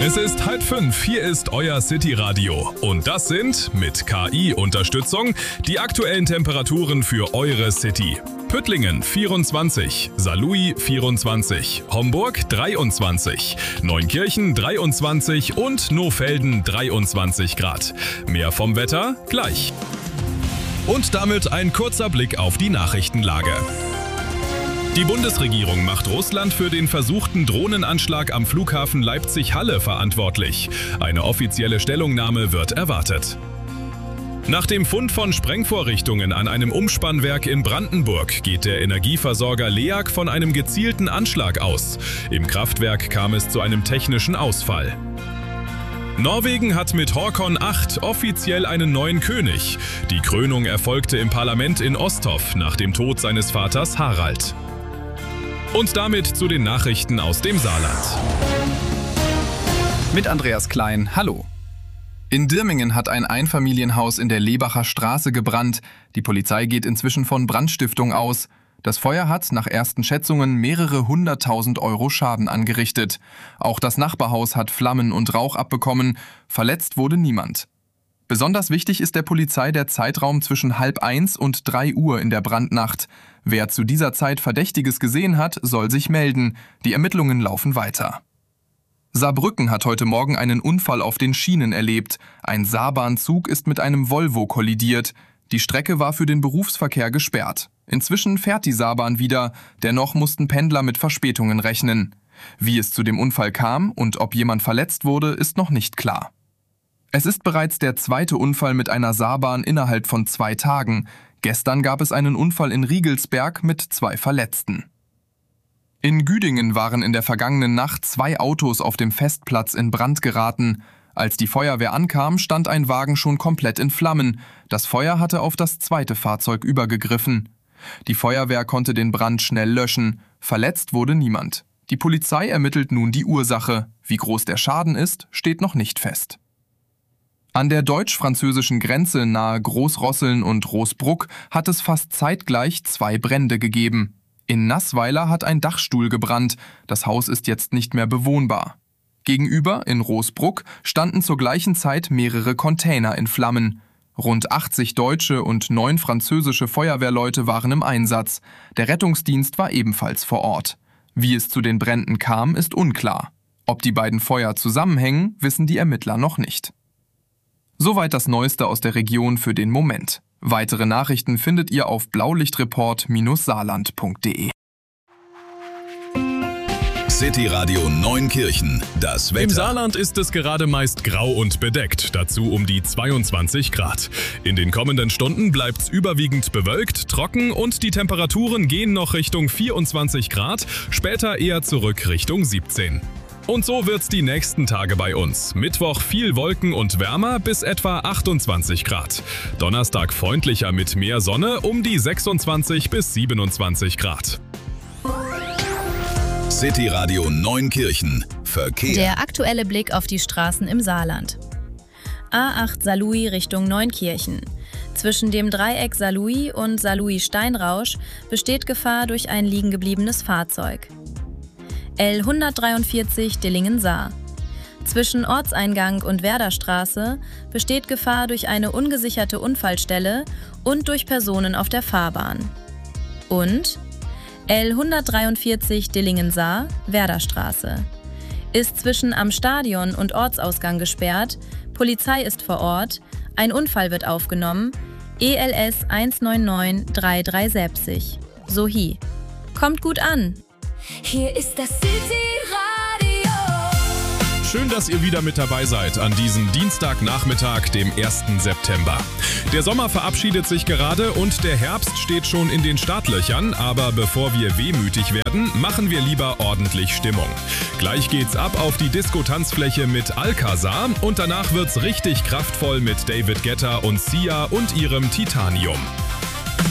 Es ist 4:30, hier ist euer City-Radio. Und das sind, mit KI-Unterstützung, die aktuellen Temperaturen für eure City. Püttlingen 24, Saarlouis 24, Homburg 23, Neunkirchen 23 und Nohfelden 23 Grad. Mehr vom Wetter gleich. Und damit ein kurzer Blick auf die Nachrichtenlage. Die Bundesregierung macht Russland für den versuchten Drohnenanschlag am Flughafen Leipzig-Halle verantwortlich. Eine offizielle Stellungnahme wird erwartet. Nach dem Fund von Sprengvorrichtungen an einem Umspannwerk in Brandenburg geht der Energieversorger LEAG von einem gezielten Anschlag aus. Im Kraftwerk kam es zu einem technischen Ausfall. Norwegen hat mit Håkon 8 offiziell einen neuen König. Die Krönung erfolgte im Parlament in Osthoff nach dem Tod seines Vaters Harald. Und damit zu den Nachrichten aus dem Saarland. Mit Andreas Klein, hallo. In Dirmingen hat ein Einfamilienhaus in der Lebacher Straße gebrannt. Die Polizei geht inzwischen von Brandstiftung aus. Das Feuer hat nach ersten Schätzungen mehrere 100.000 Euro Schaden angerichtet. Auch das Nachbarhaus hat Flammen und Rauch abbekommen. Verletzt wurde niemand. Besonders wichtig ist der Polizei der Zeitraum zwischen 12:30 und 3 Uhr in der Brandnacht. Wer zu dieser Zeit Verdächtiges gesehen hat, soll sich melden. Die Ermittlungen laufen weiter. Saarbrücken hat heute Morgen einen Unfall auf den Schienen erlebt. Ein Saarbahnzug ist mit einem Volvo kollidiert. Die Strecke war für den Berufsverkehr gesperrt. Inzwischen fährt die Saarbahn wieder, dennoch mussten Pendler mit Verspätungen rechnen. Wie es zu dem Unfall kam und ob jemand verletzt wurde, ist noch nicht klar. Es ist bereits der zweite Unfall mit einer Saarbahn innerhalb von 2 Tagen. Gestern gab es einen Unfall in Riegelsberg mit 2 Verletzten. In Güdingen waren in der vergangenen Nacht 2 Autos auf dem Festplatz in Brand geraten. Als die Feuerwehr ankam, stand ein Wagen schon komplett in Flammen. Das Feuer hatte auf das zweite Fahrzeug übergegriffen. Die Feuerwehr konnte den Brand schnell löschen. Verletzt wurde niemand. Die Polizei ermittelt nun die Ursache. Wie groß der Schaden ist, steht noch nicht fest. An der deutsch-französischen Grenze nahe Großrosseln und Roßbruck hat es fast zeitgleich 2 Brände gegeben. In Nassweiler hat ein Dachstuhl gebrannt. Das Haus ist jetzt nicht mehr bewohnbar. Gegenüber, in Roßbruck, standen zur gleichen Zeit mehrere Container in Flammen. Rund 80 deutsche und 9 französische Feuerwehrleute waren im Einsatz. Der Rettungsdienst war ebenfalls vor Ort. Wie es zu den Bränden kam, ist unklar. Ob die beiden Feuer zusammenhängen, wissen die Ermittler noch nicht. Soweit das Neueste aus der Region für den Moment. Weitere Nachrichten findet ihr auf blaulichtreport-saarland.de. City Radio Neunkirchen, das Wetter. Im Saarland ist es gerade meist grau und bedeckt, dazu um die 22 Grad. In den kommenden Stunden bleibt's überwiegend bewölkt, trocken und die Temperaturen gehen noch Richtung 24 Grad, später eher zurück Richtung 17. Und so wird's die nächsten Tage bei uns. Mittwoch viel Wolken und wärmer bis etwa 28 Grad. Donnerstag freundlicher mit mehr Sonne um die 26 bis 27 Grad. City Radio Neunkirchen. Verkehr. Der aktuelle Blick auf die Straßen im Saarland. A8 Saarlouis Richtung Neunkirchen. Zwischen dem Dreieck Saarlouis und Saarlouis-Steinrausch besteht Gefahr durch ein liegengebliebenes Fahrzeug. L143 Dillingen-Saar. Zwischen Ortseingang und Werderstraße besteht Gefahr durch eine ungesicherte Unfallstelle und durch Personen auf der Fahrbahn. Und L143 Dillingen-Saar, Werderstraße. Ist zwischen am Stadion und Ortsausgang gesperrt, Polizei ist vor Ort, ein Unfall wird aufgenommen, ELS 199-3370. Sohi. Kommt gut an! Hier ist das City-Radio. Schön, dass ihr wieder mit dabei seid an diesem Dienstagnachmittag, dem 1. September. Der Sommer verabschiedet sich gerade und der Herbst steht schon in den Startlöchern, aber bevor wir wehmütig werden, machen wir lieber ordentlich Stimmung. Gleich geht's ab auf die Disco-Tanzfläche mit Alcazar und danach wird's richtig kraftvoll mit David Guetta und Sia und ihrem Titanium.